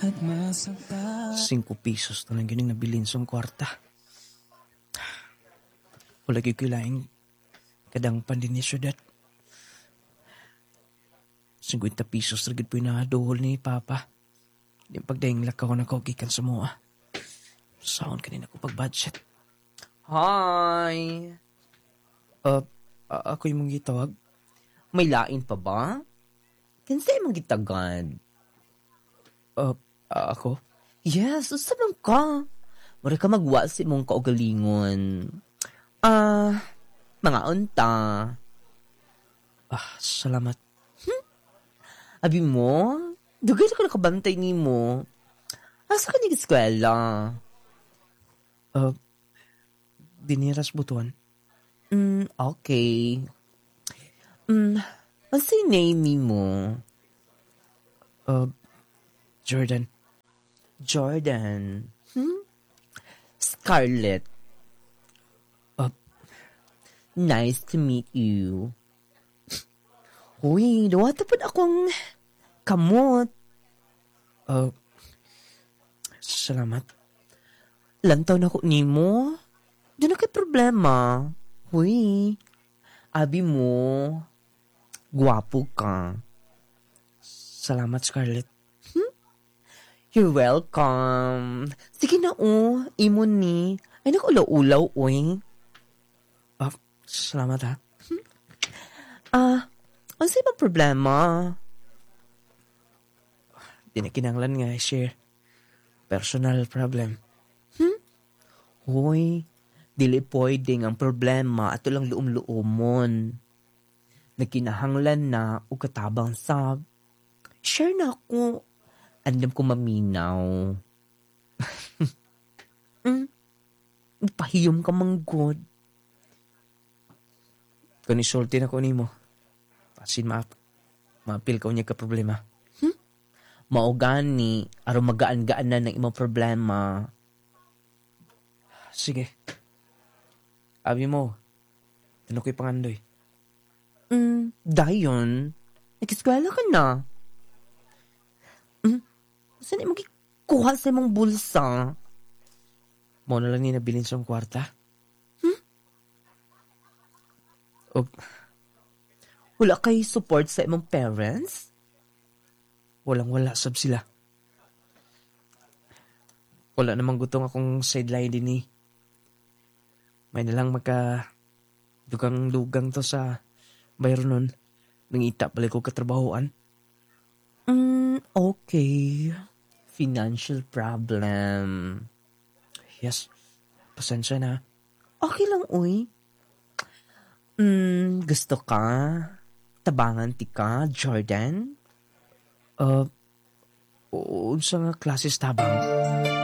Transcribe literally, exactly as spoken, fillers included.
Cinco pesos to lang yun yung nabilin sa kwarta. Wala kayo kilaing kadang pandin ni syudad. Cinquenta pesos ragid po yung naduhol ni Papa. Yung pagdaing lakaw na kaugikan sa mua. Saan kanina ko pag-budget? Hi! Uh, uh, ako yung mong gitawag. May lain pa ba? Kinsay mong gitagad? Uh, uh, ako? Yes, usa man ka. Mura ka magwa si mong kaugalingon. Ah, mga unta. Ah, salamat. Abi mo, dugay na ka nakabantay ni mo. Asa ka nag-eskwela? Uh, diniras butuan. Mm, okay. Mm, ano si name ni mo? Uh, Jordan. Jordan. Hmm? Scarlett. Uh, Nice to meet you. Uy, duwata po akong kamot. uh, salamat. Lantaw na ko ni mo. Di na kay problema. Uy, abi mo, guwapo ka. Salamat, Scarlett. You're welcome. Sige na o, imo ni. Ay, nakulaw-ulaw, uy. Uh, salamat ha. Ah, ano sa ibang problema? Di na kinanglan nga share. Personal problem. Uy, dili pwede ang problema at lang luom-luomon. Nagkinahanglan na o katabang sab. Share na ako. Andam ko maminaw. mm, pahiyom ka manggod. Kung isulti na ko ni mo. Pasin maap. Maapil ka niya ka problema. Mao gani, aron magaan-gaan na ng imong problema. Sige. Abi mo. Tanong ko'y pangandoy. Mm, dayon, nag-eskwela ka na. Mm, saan imong kuha sa imong bulsa? Mo na lang ni nabilin sa kwarta. Hmm? O, Wala kay support sa imong parents? walang-wala sab sila. Wala namang gutong akong sideline din eh. May nalang magka dugang-dugang to sa bayro nun. Nangita pala ko katrabahoan. Mm, okay. Financial problem. Yes. Pasensya na. Okay lang, uy. Mm, gusto ka? Tabangan ti ka, Jordan? Uh, unsa nga klase tabang?